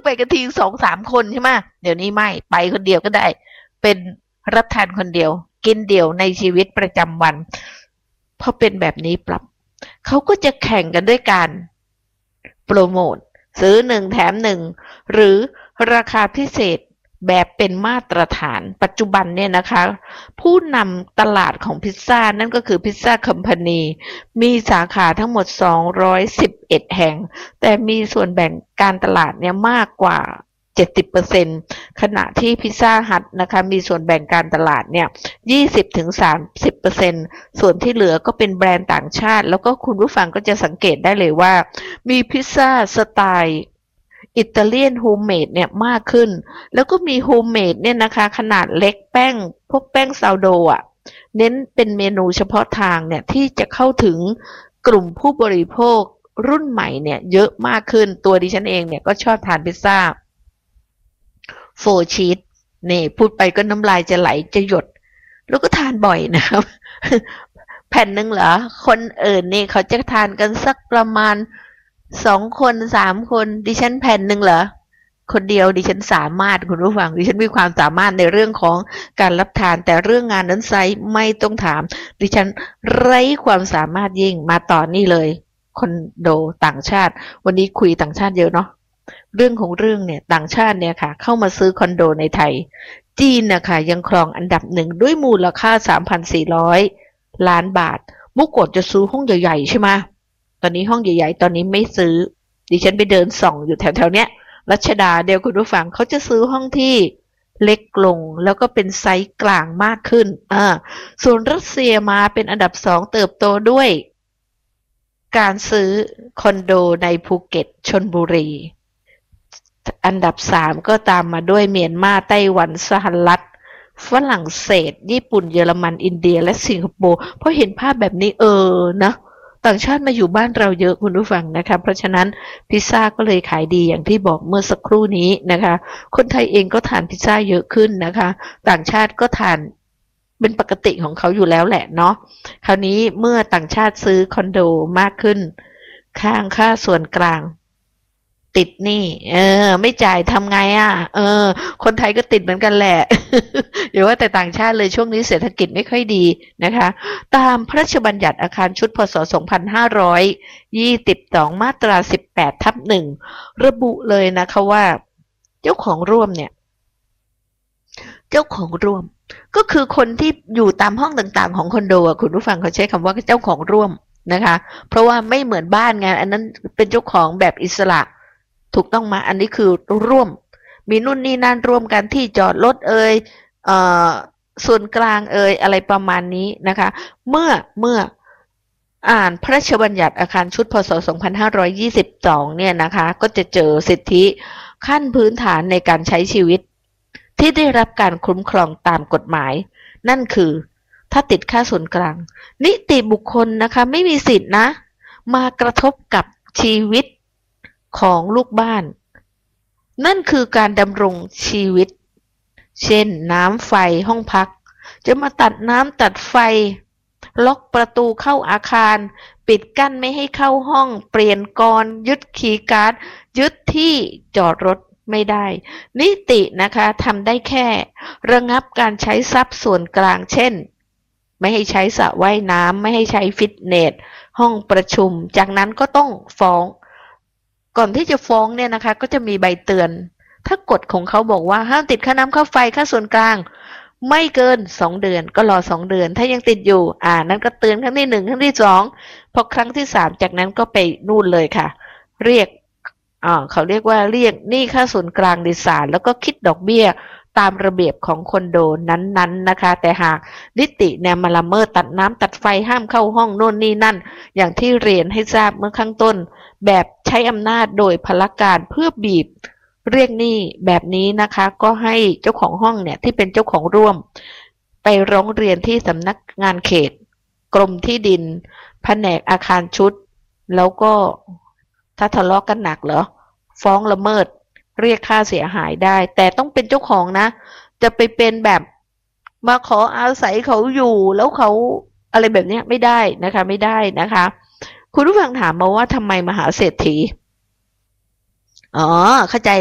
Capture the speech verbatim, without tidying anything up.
ต้องไปกันทีสองสามคนใช่ไหมเดี๋ยวนี้ไม่ไปคนเดียวก็ได้เป็นรับทานคนเดียวกินเดี่ยวในชีวิตประจำวันพอเป็นแบบนี้ปรับเขาก็จะแข่งกันด้วยการโปรโมทซื้อหนึ่งแถมหนึ่งหรือราคาพิเศษแบบเป็นมาตรฐานปัจจุบันเนี่ยนะคะผู้นำตลาดของพิซซ่านั่นก็คือพิซซ่าคัมพานีมีสาขาทั้งหมดสองร้อยสิบเอ็ดแห่งแต่มีส่วนแบ่งการตลาดเนี่ยมากกว่า เจ็ดสิบเปอร์เซ็นต์ ขณะที่พิซซ่าฮัทนะคะมีส่วนแบ่งการตลาดเนี่ย ยี่สิบถึงสามสิบเปอร์เซ็นต์ ส่วนที่เหลือก็เป็นแบรนด์ต่างชาติแล้วก็คุณผู้ฟังก็จะสังเกตได้เลยว่ามีพิซซ่าสไตล์อิตาเลียนโฮมเมดเนี่ยมากขึ้นแล้วก็มีโฮมเมดเนี่ยนะคะขนาดเล็กแป้งพวกแป้งซาวโดอ่ะเน้นเป็นเมนูเฉพาะทางเนี่ยที่จะเข้าถึงกลุ่มผู้บริโภครุ่นใหม่เนี่ยเยอะมากขึ้นตัวดิฉันเองเนี่ยก็ชอบทานพิซซ่าโฟร์ชีสนี่พูดไปก็น้ำลายจะไหลจะหยดแล้วก็ทานบ่อยนะครับแผ่นหนึ่งเหรอคนอื่นนี่เขาจะทานกันสักประมาณสองคนสามคนดิฉันแผ่นหนึ่งเหรอคนเดียวดิฉันสามารถคุณผู้ฟังดิฉันมีความสามารถในเรื่องของการรับทานแต่เรื่องงานนั้นไซส์ไม่ต้องถามดิฉันไร้ความสามารถยิ่งมาต่อนี่เลยคอนโดต่างชาติวันนี้คุยต่างชาติเยอะเนาะเรื่องของเรื่องเนี่ยต่างชาติเนี่ยค่ะเข้ามาซื้อคอนโดในไทยจีนนะคะยังครองอันดับหนึ่งด้วยมูลค่า สามพันสี่ร้อย ล้านบาทเมื่อก่อนจะซื้อห้องใหญ่ๆใช่ไหมตอนนี้ห้องใหญ่ๆตอนนี้ไม่ซื้อดิฉันไปเดินส่องอยู่แถวๆเนี้ยรัชดาเดียวคุณผู้ฟังเขาจะซื้อห้องที่เล็กลงแล้วก็เป็นไซส์กลางมากขึ้นอ่าส่วนรัสเซียมาเป็นอันดับสองเติบโตด้วยการซื้อคอนโดในภูเก็ตชลบุรีอันดับสามก็ตามมาด้วยเมียนมาไต้หวันสหรัฐฝรั่งเศสญี่ปุ่นเยอรมันอินเดียและสิงคโปร์พอเห็นภาพแบบนี้เออนะต่างชาติมาอยู่บ้านเราเยอะคุณผู้ฟังนะคะเพราะฉะนั้นพิซซ่าก็เลยขายดีอย่างที่บอกเมื่อสักครู่นี้นะคะคนไทยเองก็ทานพิซซ่าเยอะขึ้นนะคะต่างชาติก็ทานเป็นปกติของเขาอยู่แล้วแหละเนาะคราวนี้เมื่อต่างชาติซื้อคอนโดมากขึ้นข้างค่าส่วนกลางติดหนี้เออไม่จ่ายทำไงอ่ะเออคนไทยก็ติดเหมือนกันแหละ อย่าว่าแต่ต่างชาติเลยช่วงนี้เศรษฐกิจไม่ค่อยดีนะคะตามพระราชบัญญัติอาคารชุดพ.ศ. สองพันห้าร้อยยี่สิบสองมาตราสิบแปดทับหนึ่งระบุเลยนะคะว่าเจ้าของร่วมเนี่ยเจ้าของร่วมก็คือคนที่อยู่ตามห้องต่างๆของคอนโดอ่ะคุณผู้ฟังเขาใช้คำว่าเจ้าของร่วมนะคะเพราะว่าไม่เหมือนบ้านไงอันนั้นเป็นเจ้าของแบบอิสระถูกต้องมาอันนี้คือร่วมมีนู่นนี่นั่นร่วมกันที่จอดรถเอ่ยเอ่อส่วนกลางเอ่ยอะไรประมาณนี้นะคะเมื่อเมื่ออ่านพระราชบัญญัติอาคารชุดพ.ศ. สองพันห้าร้อยยี่สิบสองเนี่ยนะคะก็จะเจอสิทธิขั้นพื้นฐานในการใช้ชีวิตที่ได้รับการคุ้มครองตามกฎหมายนั่นคือถ้าติดค่าส่วนกลางนิติบุคคลนะคะไม่มีสิทธินะมากระทบกับชีวิตของลูกบ้านนั่นคือการดำรงชีวิตเช่นน้ำไฟห้องพักจะมาตัดน้ำตัดไฟล็อกประตูเข้าอาคารปิดกั้นไม่ให้เข้าห้องเปลี่ยนกรยึดคีย์การ์ดยึดที่จอดรถไม่ได้นิตินะคะทำได้แค่ระงับการใช้ทรัพย์ส่วนกลางเช่นไม่ให้ใช้สระว่ายน้ำไม่ให้ใช้ฟิตเนสห้องประชุมจากนั้นก็ต้องฟ้องก่อนที่จะฟ้องเนี่ยนะคะก็จะมีใบเตือนถ้ากฎของเขาบอกว่าห้ามติดค่าน้ำค่าไฟค่าส่วนกลางไม่เกินสองเดือนก็รอสองเดือนถ้ายังติดอยู่อ่านั้นก็เตือนครั้งที่หนึ่งครั้งที่สองพอครั้งที่สามจากนั้นก็ไปนู่นเลยค่ะเรียกอ่าเขาเรียกว่าเรียกหนี้ค่าส่วนกลางในศาลแล้วก็คิดดอกเบี้ยตามระเบียบของคอนโดนั้นๆ น, นะคะแต่หากนิติเนี่ยมาละเมิดตัดน้ำตัดไฟห้ามเข้าห้องโน่นนี่นั่นอย่างที่เรียนให้ทราบเมื่อข้างต้นแบบใช้อำนาจโดยพลการเพื่อบีบเรียกหนี้แบบนี้นะคะก็ให้เจ้าของห้องเนี่ยที่เป็นเจ้าของร่วมไปร้องเรียนที่สำนักงานเขตกรมที่ดินแผนกอาคารชุดแล้วก็ถ้าทะเลาะกันหนักเหรอฟ้องละเมิดเรียกค่าเสียหายได้แต่ต้องเป็นเจ้าของนะจะไปเป็นแบบมาขออาศัยเขาอยู่แล้วเขาอะไรแบบนี้ไม่ได้นะคะไม่ได้นะคะคุณผู้ฟังถามมาว่าทำไมมหาเศรษฐีอ๋อเข้าใจ